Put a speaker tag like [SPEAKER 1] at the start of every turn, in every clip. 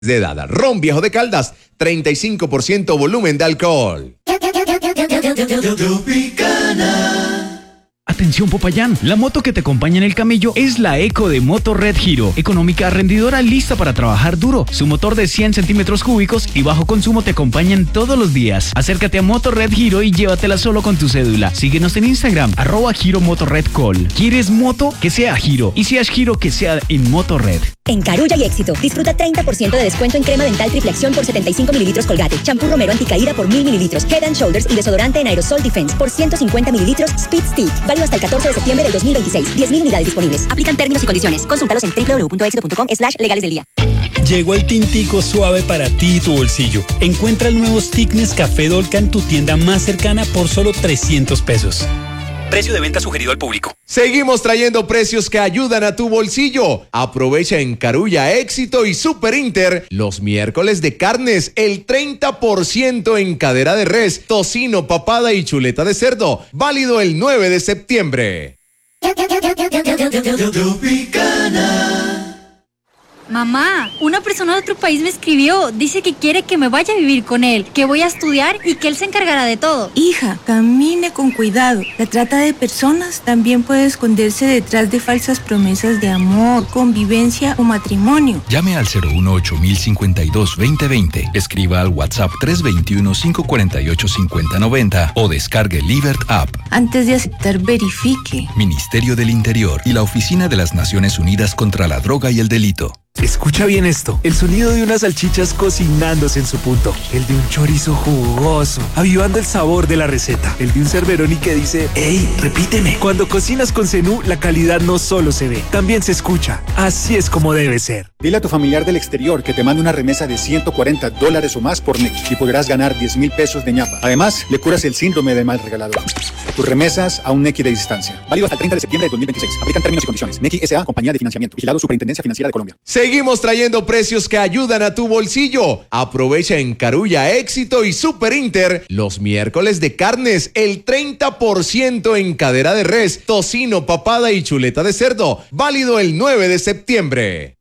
[SPEAKER 1] de edad. Ron Viejo de Caldas, 35% volumen de alcohol.
[SPEAKER 2] Atención Popayán, la moto que te acompaña en el camello es la Eco de Moto Red Hero, económica, rendidora, lista para trabajar duro. Su motor de 100 centímetros cúbicos y bajo consumo te acompañan todos los días. Acércate a Moto Red Hero y llévatela solo con tu cédula. Síguenos en Instagram, @Giro Moto Red Call. ¿Quieres moto? Que sea Giro. Y si es Giro, que sea en Moto Red.
[SPEAKER 3] En Carulla y Éxito, disfruta 30% de descuento en crema dental triple acción por 75 mililitros Colgate, champú Romero anticaída por 1000 mililitros, Head and Shoulders y desodorante en aerosol Defense por 150 mililitros Speed Stick. Válido hasta el 14 de septiembre del 2026. 10.000 unidades disponibles. Aplican términos y condiciones. Consúltalos en www.exito.com/legales del día.
[SPEAKER 4] Llegó el tintico suave para ti y tu bolsillo. Encuentra el nuevo Stick Nescafé Dolca en tu tienda más cercana por solo 300 pesos. Precio de venta sugerido al público.
[SPEAKER 1] Seguimos trayendo precios que ayudan a tu bolsillo. Aprovecha en Carulla, Éxito y Super Inter los miércoles de carnes, el 30% en cadera de res, tocino, papada y chuleta de cerdo. Válido el 9 de septiembre.
[SPEAKER 5] Mamá, una persona de otro país me escribió. Dice que quiere que me vaya a vivir con él, que voy a estudiar y que él se encargará de todo.
[SPEAKER 6] Hija, camine con cuidado. La trata de personas también puede esconderse detrás de falsas promesas de amor, convivencia o matrimonio.
[SPEAKER 7] Llame al 018-052-2020. Escriba al WhatsApp 321-548-5090 o descargue Libert App.
[SPEAKER 6] Antes de aceptar, verifique.
[SPEAKER 7] Ministerio del Interior y la Oficina de las Naciones Unidas contra la Droga y el Delito.
[SPEAKER 8] Escucha bien esto, el sonido de unas salchichas cocinándose en su punto, el de un chorizo jugoso, avivando el sabor de la receta, el de un Cerveroni que dice, ¡Ey, repíteme! Cuando cocinas con Zenú, la calidad no solo se ve, también se escucha. Así es como debe ser.
[SPEAKER 9] Dile a tu familiar del exterior que te mande una remesa de $140 o más por Nequi y podrás ganar 10,000 pesos de ñapa. Además, le curas el síndrome del mal regalador. Tus remesas a un Nequi de distancia. Válido hasta el 30 de septiembre de 2026. Aplican términos y condiciones. Nequi S.A. Compañía de Financiamiento. Vigilado Superintendencia Financiera de Colombia.
[SPEAKER 1] Seguimos trayendo precios que ayudan a tu bolsillo. Aprovecha en Carulla, Éxito y Super Inter los miércoles de carnes, el 30% en cadera de res, tocino, papada y chuleta de cerdo. Válido el 9 de septiembre.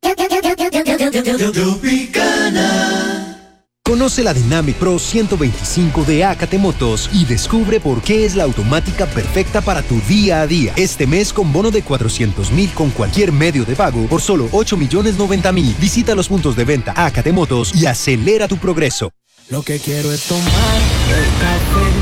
[SPEAKER 10] Conoce la Dynamic Pro 125 de AKT Motos y descubre por qué es la automática perfecta para tu día a día. Este mes con bono de 400,000 con cualquier medio de pago por solo 8,090,000. Visita los puntos de venta AKT Motos y acelera tu progreso.
[SPEAKER 11] Lo que quiero es tomar el café